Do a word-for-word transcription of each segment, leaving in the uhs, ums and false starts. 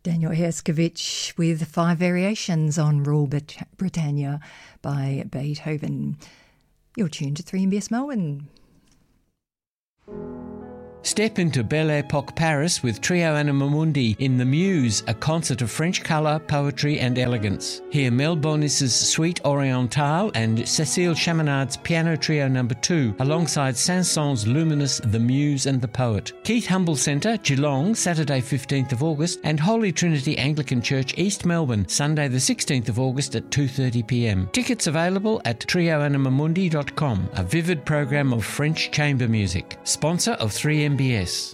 Daniel Herskovich with Five Variations on Rule Brit- Britannia by Beethoven. You're tuned to three M B S Melbourne. Step into Belle Epoque Paris with Trio Anima Mundi in The Muse, a concert of French colour, poetry and elegance. Hear Mel Bonis's Suite Orientale and Cécile Chaminad's Piano Trio number two, alongside Saint-Saëns' luminous The Muse and the Poet. Keith Humble Centre, Geelong, Saturday fifteenth of August, and Holy Trinity Anglican Church, East Melbourne, Sunday the sixteenth of August at two thirty p m. Tickets available at trio anima mundi dot com, a vivid program of French chamber music. Sponsor of three M B S.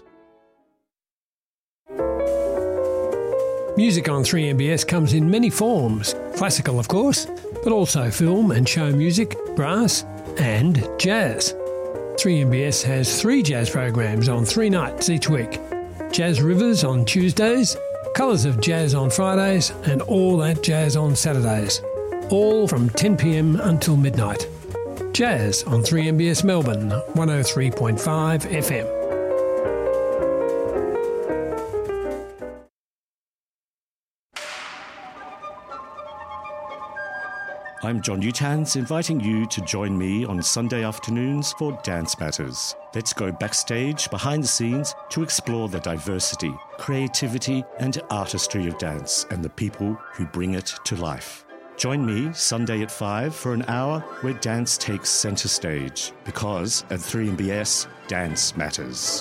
Music on three M B S comes in many forms. Classical, of course, but also film and show music, brass and jazz. three M B S has three jazz programs on three nights each week. Jazz Rivers on Tuesdays, Colours of Jazz on Fridays and All That Jazz on Saturdays. All from ten p m until midnight. Jazz on three M B S Melbourne, one oh three point five F M. I'm John Utans, inviting you to join me on Sunday afternoons for Dance Matters. Let's go backstage, behind the scenes, to explore the diversity, creativity and artistry of dance and the people who bring it to life. Join me Sunday at five for an hour where dance takes centre stage, because at three M B S, dance matters.